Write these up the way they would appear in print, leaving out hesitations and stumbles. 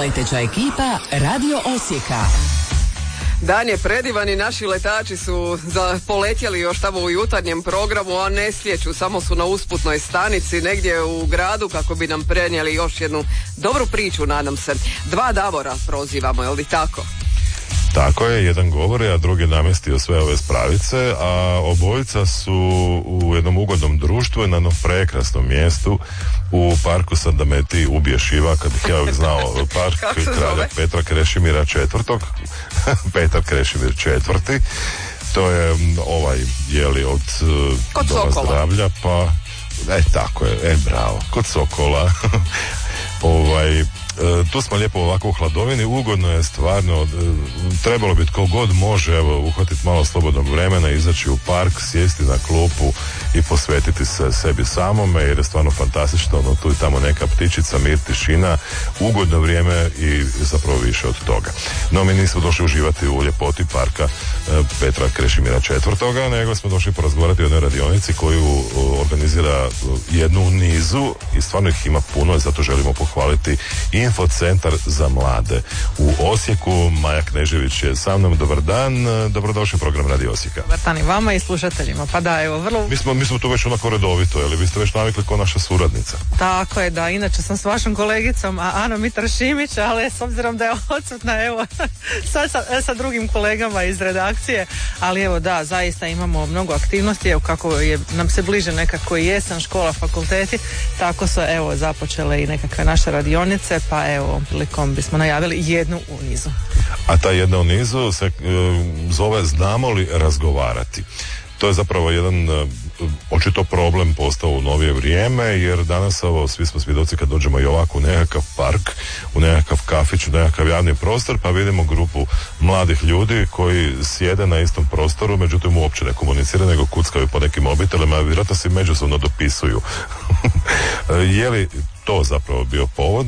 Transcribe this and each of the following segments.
Leteća ekipa Radio Osijeka. Dan je predivan i naši letači su poletjeli još tamo u jutarnjem programu, a ne slijeću, samo su na usputnoj stanici negdje u gradu kako bi nam prenijeli još jednu dobru priču, nadam se. Dva Davora prozivamo, je li tako? Tako je, jedan govori, a drugi namjestio sve ove spravice, a obojica su u jednom ugodnom društvu na jednom prekrasnom mjestu u parku Sandameti u Bješiva, kad bih ja uvijek znao park kralja Petra Krešimira IV. Petar Krešimir IV. To je jeli od Doma zdravlja, pa tako je, bravo, kod Sokola. Tu smo lijepo ovako u hladovini, ugodno je stvarno, trebalo bi tko god može uhvatiti malo slobodnog vremena, izaći u park, sjesti na klupu i posvetiti se sebi samome, jer je stvarno fantastično, tu i tamo neka ptičica, mir, tišina, ugodno vrijeme i zapravo više od toga. No, mi nismo došli uživati u ljepoti parka Petra Krešimira IV, nego smo došli porazgovarati o jednoj radionici koju organizira jednu u nizu i stvarno ih ima puno i zato želimo pohvaliti Infocentar za mlade u Osijeku. Maja Knežević je sa mnom. Dobar dan, dobrodošli u program Radio Osijeka. Dobar dan i vama i slušateljima. Pa da, evo, vrlo... Mi smo tu već onako redovito, vi ste već navikli ko naša suradnica. Tako je, da, inače sam s vašom kolegicom Ana Mitar-Šimić, ali s obzirom da je odsutna, evo, sa drugim kolegama iz redakcije, ali evo da, zaista imamo mnogo aktivnosti, evo kako nam se bliže nekako i jesen, škola, fakulteti, tako su, evo, započele i nekakve naše radionice, pa evo, prilikom bismo najavili jednu u nizu. A ta jedna u nizu se zove Znamo li razgovarati? To je zapravo jedan očito problem postao u novije vrijeme, jer danas svi smo svjedoci kad dođemo i ovako u nekakav park, u nekakav kafić, u nekakav javni prostor, pa vidimo grupu mladih ljudi koji sjede na istom prostoru, međutim uopće ne komuniciraju, nego kuckaju po nekim mobitelima, vjerojatno se međusobno dopisuju. Je li to zapravo bio povod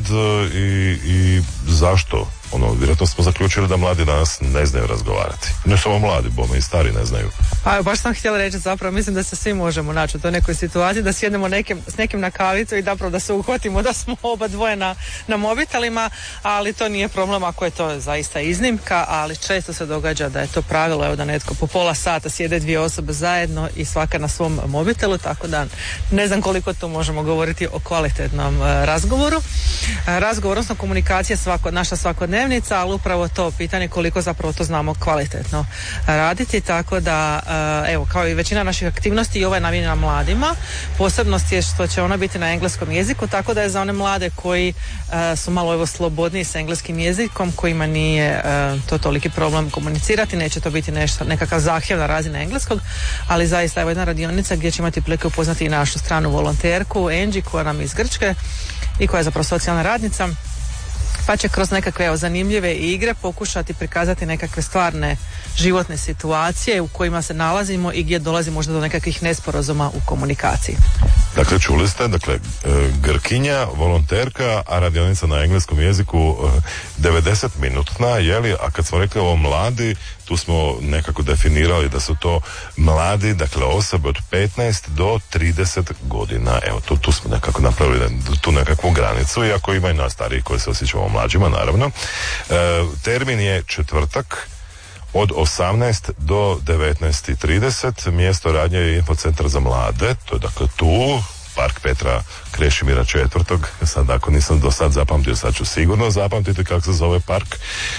i zašto? Vjerojatno smo zaključili da mladi danas ne znaju razgovarati. Ne samo mladi, bome i stari ne znaju. Pa baš sam htjela reći, zapravo mislim da se svi možemo naći u toj nekoj situaciji, da sjednemo s nekim na kavicu i zapravo da se uhvatimo da smo oba dvoje na mobitelima, ali to nije problem ako je to zaista iznimka, ali često se događa da je to pravilo, evo da netko po pola sata sjede dvije osobe zajedno i svaka na svom mobitelu, tako da ne znam koliko tu možemo govoriti o kvalitetnom razgovoru. Razgovor, odnosno komunikacija naša svakodnevnica, ali upravo to pitanje koliko zapravo to znamo kvalitetno raditi, tako da evo, kao i većina naših aktivnosti i ova je namijenjena mladima. Posebnost je što će ona biti na engleskom jeziku, tako da je za one mlade koji su malo slobodniji s engleskim jezikom, kojima nije to toliki problem komunicirati, neće to biti nekakav zahtjevna razina engleskog, ali zaista evo jedna radionica gdje će imati prilike upoznati i našu stranu volonterku Angie, koja nam je iz Grčke i koja je zapravo socijalna radnica, pa će kroz nekakve zanimljive igre pokušati prikazati nekakve stvarne životne situacije u kojima se nalazimo i gdje dolazi možda do nekakvih nesporazuma u komunikaciji. Dakle, čuli ste, Grkinja, volonterka, a radionica na engleskom jeziku 90 minutna, a kad smo rekli ovo mladi, tu smo nekako definirali da su to mladi, dakle osobe od 15 do 30 godina. Evo, tu smo nekako napravili tu nekakvu granicu, iako ima i nas stariji koji se osjećamo mlađima, naravno. Termin je četvrtak od 18 do 19:30. Mjesto radnje je Infocentar za mlade. To je dakle tu, park Petra Krešimira IV. Sad ako nisam do sad zapamtio, sad ću sigurno zapamtiti kako se zove park.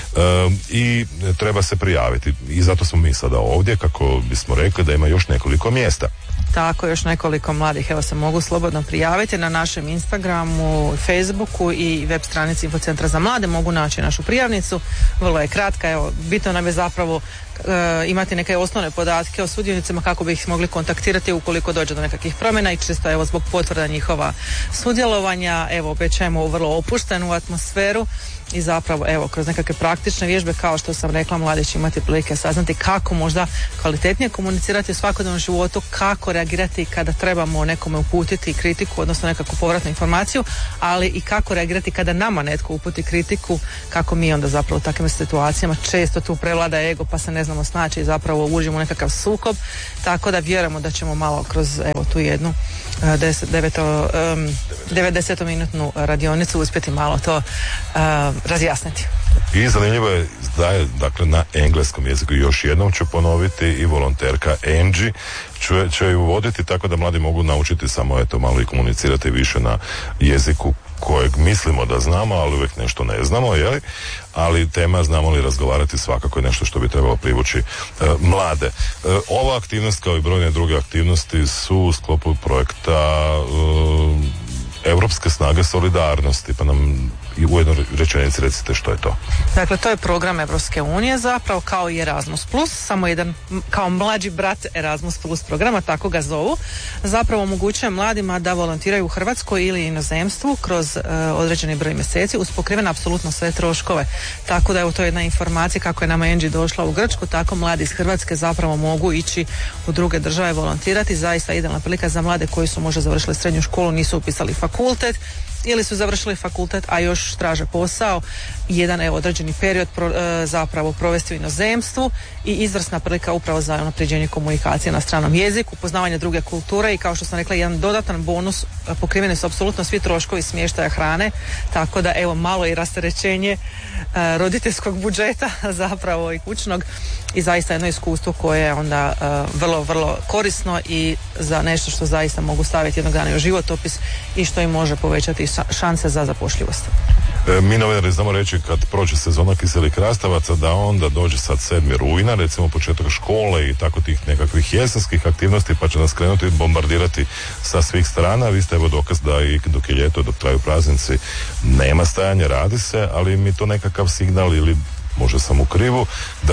I treba se prijaviti. I zato smo mi sada ovdje, kako bismo rekli da ima još nekoliko mjesta. Tako, još nekoliko mladih se mogu slobodno prijaviti na našem Instagramu, Facebooku i web stranici Infocentra za mlade, mogu naći našu prijavnicu, vrlo je kratka, bitno nam je zapravo imati neke osnovne podatke o sudionicima kako bi ih mogli kontaktirati ukoliko dođe do nekakvih promjena i čisto zbog potvrda njihova sudjelovanja, obećajemo vrlo opuštenu atmosferu i zapravo kroz nekakve praktične vježbe, kao što sam rekla, mladi će imati prilike saznati kako možda kvalitetnije komunicirati u svakodnevnom životu, kako reagirati kada trebamo nekome uputiti kritiku, odnosno nekakvu povratnu informaciju, ali i kako reagirati kada nama netko uputi kritiku, kako mi onda zapravo u takvim situacijama često tu prevlada ego pa se ne znamo snaći i zapravo uđemo u nekakav sukob, tako da vjerujemo da ćemo malo kroz tu jednu 90-minutnu radionicu uspjeti malo to razjasniti. I zanimljivo je da je, dakle, na engleskom jeziku, još jednom ću ponoviti, i volonterka Angie će ju voditi tako da mladi mogu naučiti samo malo i komunicirati više na jeziku kojeg mislimo da znamo, ali uvijek nešto ne znamo, jeli? Ali tema znamo li razgovarati svakako je nešto što bi trebalo privući mlade. Ova aktivnost, kao i brojne druge aktivnosti, su u sklopu projekta Europske snage solidarnosti, pa nam i u jednoj rečenici recite što je to. Dakle, to je program Evropske unije zapravo, kao i Erasmus+, samo jedan kao mlađi brat Erasmus+ programa, tako ga zovu. Zapravo omogućuje mladima da volontiraju u Hrvatskoj ili inozemstvu kroz određeni broj mjeseci uz pokrivene apsolutno sve troškove. Tako da evo, to je jedna informacija kako je nama Angie došla u Grčku, tako mladi iz Hrvatske zapravo mogu ići u druge države volontirati. Zaista idealna prilika za mlade koji su možda završili srednju školu, nisu upisali fakultet ili su završili fakultet, a još traže posao, jedan određeni period zapravo provesti u inozemstvu i izvrsna prilika upravo za unapređenje komunikacije na stranom jeziku, poznavanje druge kulture i, kao što sam rekla, jedan dodatan bonus, pokriveni su apsolutno svi troškovi smještaja, hrane, tako da malo i rasterećenje roditeljskog budžeta zapravo i kućnog, i zaista jedno iskustvo koje je onda vrlo, vrlo korisno i za nešto što zaista mogu staviti jednog dana u životopis i što im može povećati šanse za zapošljivost. Mi novinari znamo reći kad prođe sezona kiselih krastavaca da onda dođe sad 7. rujna, recimo početak škole i tako tih nekakvih jesenskih aktivnosti, pa će nas krenuti bombardirati sa svih strana. Vi ste dokaz da i dok je ljeto, dok traju praznici, nema stajanja, radi se, ali mi to nekakav signal, ili možda sam u krivu,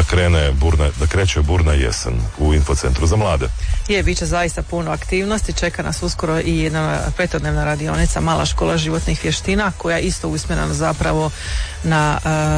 da kreće burna jesen u Infocentru za mlade. Bit će zaista puno aktivnosti, čeka nas uskoro i jedna 5-dnevna radionica Mala škola životnih vještina, koja je isto usmjerena zapravo na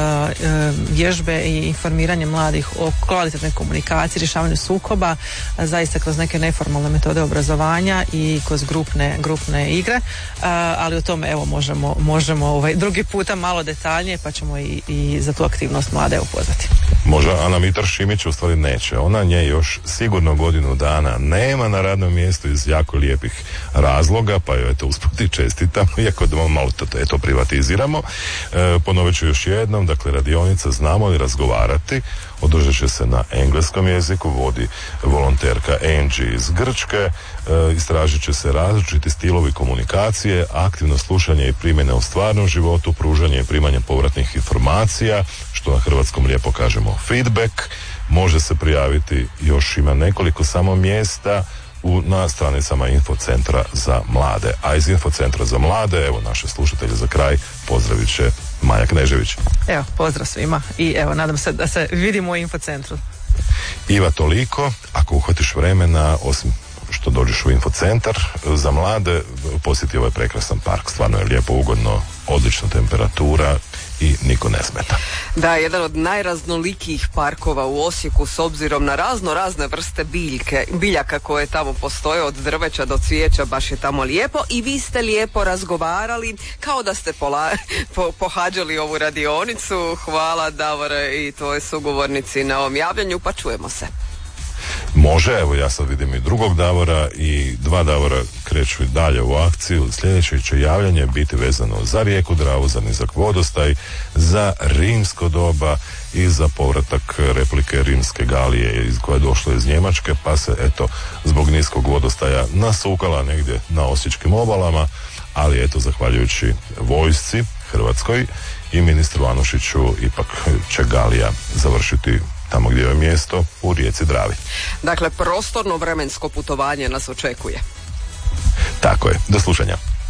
vježbe i informiranje mladih o kvalitetnoj komunikaciji, rješavanju sukoba, zaista kroz neke neformalne metode obrazovanja i kroz grupne igre, ali o tome možemo drugi puta malo detaljnije, pa ćemo i za tu aktivnost mlade upoznati. Možda Ana Mitar-Šimić u stvari neće. Ona nje još sigurno godinu dana nema na radnom mjestu iz jako lijepih razloga, pa joj usput i čestitam, iako da malo to privatiziramo. Ponovit ću još jednom, dakle, radionica Znamo li razgovarati održat će se na engleskom jeziku, vodi volonterka Angie iz Grčke, istražit će se različiti stilovi komunikacije, aktivno slušanje i primjene u stvarnom životu, pružanje i primanje povratnih informacija, što na hrvatskom lijepo kažemo feedback. Može se prijaviti, još ima nekoliko samo mjesta na stranicama Infocentra za mlade. A iz Infocentra za mlade, evo, naše slušatelje za kraj pozdravit će Maja Knežević. Evo, pozdrav svima i evo, nadam se da se vidimo u Infocentru. Iva, toliko. Ako uhvatiš vremena, osim što dođeš u Infocentar za mlade, posjeti ovaj prekrasan park. Stvarno je lijepo, ugodno, odlična temperatura i niko ne smeta. Da, jedan od najraznolikijih parkova u Osijeku s obzirom na razne vrste biljaka koje tamo postoje, od drveća do cvijeća, baš je tamo lijepo i vi ste lijepo razgovarali kao da ste pohađali ovu radionicu. Hvala, Davore, i tvojoj sugovornici na ovom javljanju, pa čujemo se. Može, evo ja sad vidim i drugog Davora i 2 Davora kreću dalje u akciju. Sljedeće će javljanje biti vezano za rijeku Dravu, za nizak vodostaj, za rimsko doba i za povratak replike rimske galije koja je došla iz Njemačke, pa se zbog niskog vodostaja nasukala negdje na osječkim obalama, ali zahvaljujući vojsci Hrvatskoj i ministru Anušiću ipak će galija završiti tamo gdje je mjesto, u rijeci Dravi. Dakle, prostorno vremensko putovanje nas očekuje. Tako je, do slušanja.